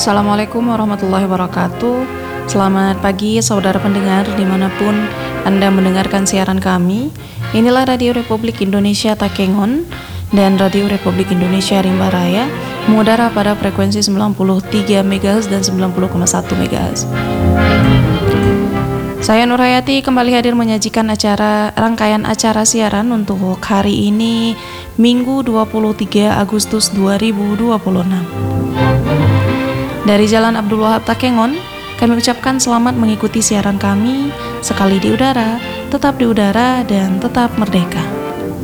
Assalamualaikum warahmatullahi wabarakatuh. Selamat pagi saudara pendengar dimanapun Anda mendengarkan siaran kami. Inilah Radio Republik Indonesia Takengon dan Radio Republik Indonesia Rimba Raya, mengudara pada frekuensi 93 MHz dan 90,1 MHz. Saya Nurhayati kembali hadir menyajikan rangkaian acara siaran untuk hari ini, Minggu 23 Agustus 2026. Dari Jalan Abdul Wahab Takengon, kami ucapkan selamat mengikuti siaran kami. Sekali di udara, tetap di udara, dan tetap merdeka.